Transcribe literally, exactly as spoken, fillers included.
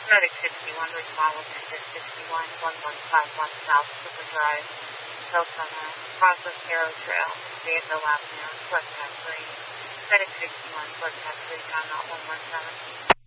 Medic sixty-one, respond with Medic sixty-one, one one five one South Super Drive, Deltona, Process Arrow Trail, Fayetteville Avenue, West Pass three. Medic sixty-one, West Pass three, time out one one seven.